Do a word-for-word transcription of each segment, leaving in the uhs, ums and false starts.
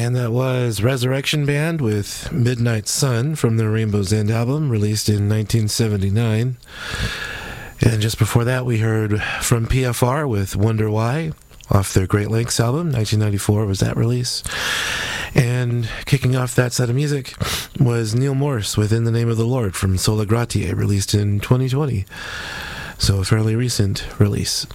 And that was Resurrection Band with Midnight Sun from their Rainbow's End album, released in nineteen seventy-nine. And just before that, we heard from P F R with Wonder Why, off their Great Lakes album, nineteen ninety-four was that release. And kicking off that set of music was Neil Morse with In the Name of the Lord from Sola Gratia, released in twenty twenty. So a fairly recent release.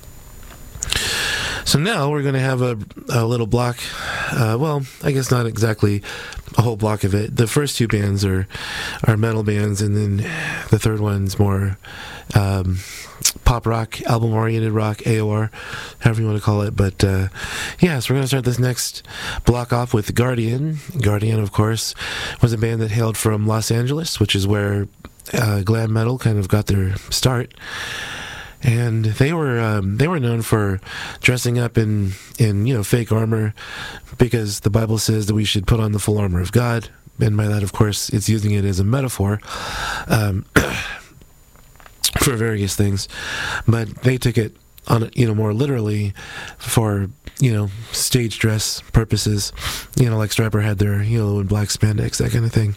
So now we're going to have a, a little block, uh, well, I guess not exactly a whole block of it. The first two bands are, are metal bands, and then the third one's more um, pop rock, album-oriented rock, A O R, however you want to call it. But uh, yeah, so we're going to start this next block off with Guardian. Guardian, of course, was a band that hailed from Los Angeles, which is where uh, glam metal kind of got their start. And they were um, they were known for dressing up in, in you know fake armor, because the Bible says that we should put on the full armor of God. And by that, of course, it's using it as a metaphor um, for various things. But they took it on you know more literally for you know stage dress purposes. You know, like Stryper had their yellow and black spandex, that kind of thing.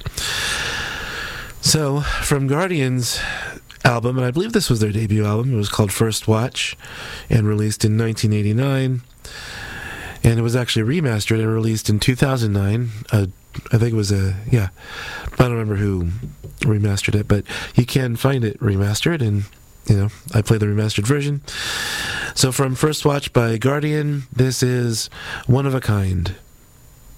So from Guardians album, and I believe this was their debut album. It was called First Watch and released in nineteen eighty-nine. And it was actually remastered and released in two thousand nine. Uh, I think it was a, yeah, I don't remember who remastered it, but you can find it remastered, and, you know, I play the remastered version. So from First Watch by Guardian, this is One of a Kind.